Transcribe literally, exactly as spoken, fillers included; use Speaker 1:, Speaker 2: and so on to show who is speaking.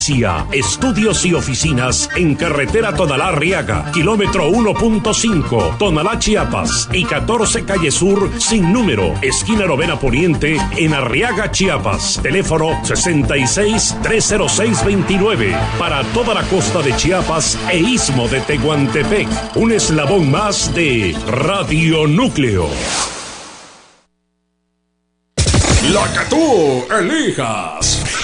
Speaker 1: Estudios y oficinas en carretera Tonalá-Arriaga, kilómetro uno punto cinco, Tonalá, Chiapas, y catorce calle Sur sin número, esquina Novena Poniente, en Arriaga, Chiapas. Teléfono sesenta y seis, trescientos seis, veintinueve. Para toda la costa de Chiapas e istmo de Tehuantepec. Un eslabón más de Radio Núcleo. La que tú elijas.